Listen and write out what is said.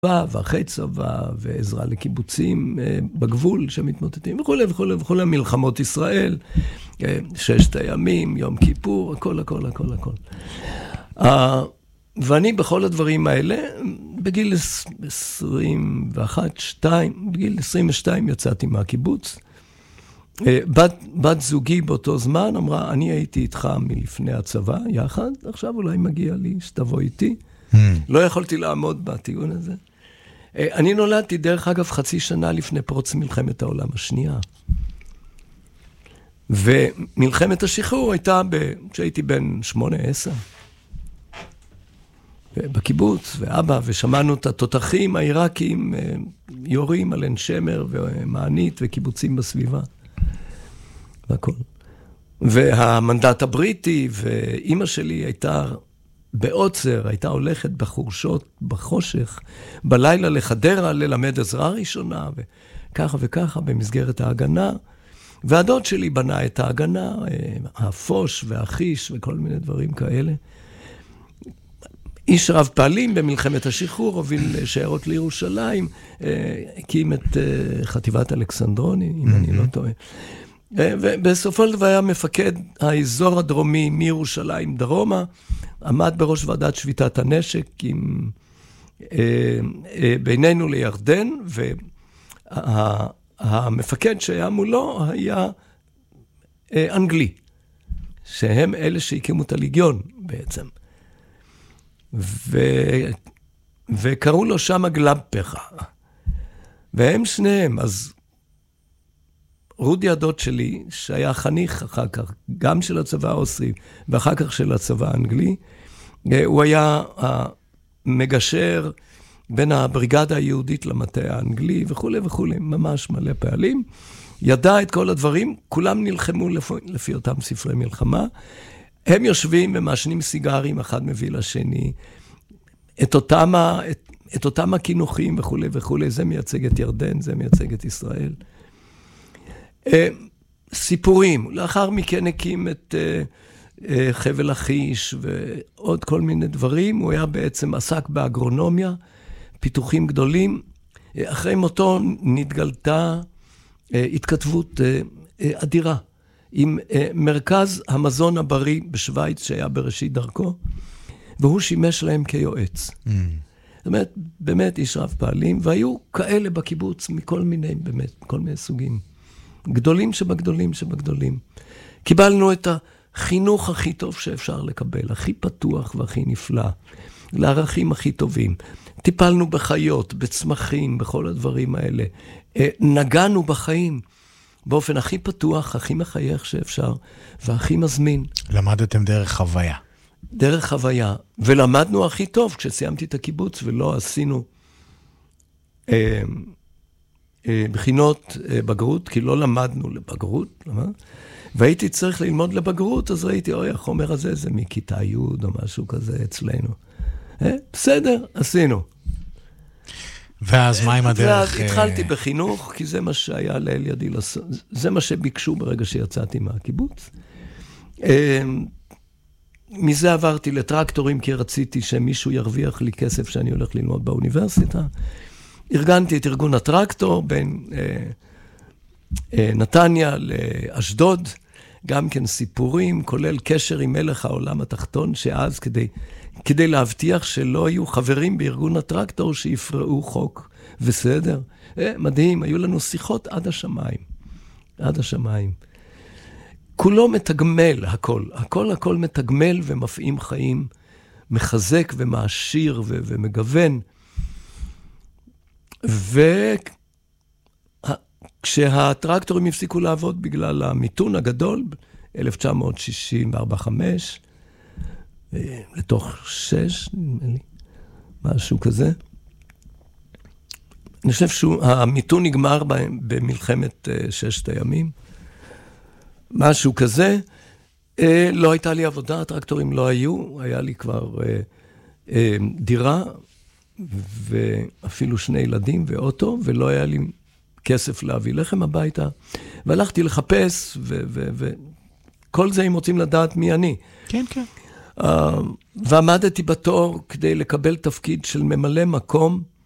ואחרי צבא, ועזרה לקיבוצים בגבול שמתמוטטים, וכו' וכו' וכו', מלחמות ישראל, ששת הימים, יום כיפור, הכל, הכל, הכל, הכל. ואני בכל הדברים האלה, בגיל 21, 2, בגיל 22 יצאתי מהקיבוץ. בת זוגי באותו זמן אמרה, אני הייתי איתך מלפני הצבא, יחד, עכשיו אולי מגיע לי שתבוא איתי. לא יכולתי לעמוד בטיעון הזה. אני נולדתי, דרך אגב, חצי שנה לפני פרוץ מלחמת העולם השנייה. ומלחמת השחרור הייתה כשהייתי בן 8-10. בקיבוץ, ואבא, ושמענו את התותחים העיראקים יורים על עין שמר ומענית וקיבוצים בסביבה. והכל. והמנדט הבריטי, ואימא שלי הייתה בעוצר, הייתה הולכת בחורשות, בחושך, בלילה לחדרה, ללמד עזרה ראשונה, וככה וככה, במסגרת ההגנה. והדוד שלי בנה את ההגנה, הפוש והחיש וכל מיני דברים כאלה. איש רב פעלים במלחמת השחרור, הוביל שיירות לירושלים, הקים את חטיבת אלכסנדרוני, אם אני לא טועה. ובסופו של דבר היה מפקד האזור הדרומי מירושלים דרומה, עמד בראש ועדת שביתת הנשק בינינו לירדן, והמפקד שהיה מולו היה אנגלי, שהם אלה שהקימו את הליגיון בעצם. וקראו לו שם גלבפך. והם שניהם, אז רודי הדוד שלי, שהיה חניך אחר כך, גם של הצבא האוסטרי, ואחר כך של הצבא האנגלי, הוא היה המגשר בין הבריגדה היהודית למטה האנגלי, וכו' וכו', ממש מלא פעלים. ידע את כל הדברים, כולם נלחמו לפי אותם ספרי מלחמה, הם יושבים ומעשנים סיגרים, אחד מביא לשני, את אותם הכינוחים וכו' וכו', זה מייצג את ירדן, זה מייצג את ישראל. סיפורים, לאחר מכן הקים את חבל החיש ועוד כל מיני דברים, הוא היה בעצם עסק באגרונומיה, פיתוחים גדולים, אחרי מותו נתגלתה התכתבות אדירה, עם מרכז המזון הבריא בשוויץ שהיה בראשית דרכו, והוא שימש להם כיועץ. זאת אומרת, באמת איש רב פעלים, והיו כאלה בקיבוץ מכל מיני, באמת, כל מיני סוגים. גדולים שבגדולים שבגדולים. קיבלנו את החינוך הכי טוב שאפשר לקבל, הכי פתוח והכי נפלא, לערכים הכי טובים. טיפלנו בחיות, בצמחים, בכל הדברים האלה. נגענו בחיים. באופן הכי פתוח, הכי מחייך שאפשר, והכי מזמין. למדתם דרך חוויה. דרך חוויה. ולמדנו הכי טוב כשסיימתי את הקיבוץ, ולא עשינו בחינות בגרות, כי לא למדנו לבגרות. והייתי צריך ללמוד לבגרות, אז ראיתי, אוי, החומר הזה זה מכיתה י' או משהו כזה אצלנו. בסדר, עשינו. ואז מה עם הדרך? התחלתי בחינוך, כי זה מה שהיה לאל ידי לעשות. זה מה שביקשו ברגע שיצאתי מהקיבוץ. מזה עברתי לטרקטורים, כי רציתי שמישהו ירוויח לי כסף שאני הולך ללמוד באוניברסיטה. ארגנתי את ארגון הטרקטור בין נתניה לאשדוד, גם כן סיפורים, כולל קשר עם מלך העולם התחתון, שאז כדי להבטיח שלא היו חברים בארגון הטרקטור שיפרעו חוק וסדר. מדהים, היו לנו שיחות עד השמיים. עד השמיים. כולו מתגמל, הכל מתגמל ומפעים חיים, מחזק ומעשיר ומגוון. וכשהטרקטורים הפסיקו לעבוד בגלל המיתון הגדול, 1964-5, לתוך 6, נדמה לי, משהו כזה. אני חושב שהמיתון נגמר במלחמת ששת הימים. משהו כזה. לא הייתה לי עבודה, הטרקטורים לא היו, היה לי כבר דירה, ואפילו 2 ילדים ואוטו, ולא היה לי כסף להביא לחם הביתה. והלכתי לחפש, וכל זה אם רוצים לדעת מי אני. כן, כן. ועמדתי בתור כדי לקבל תפקיד של ממלא מקום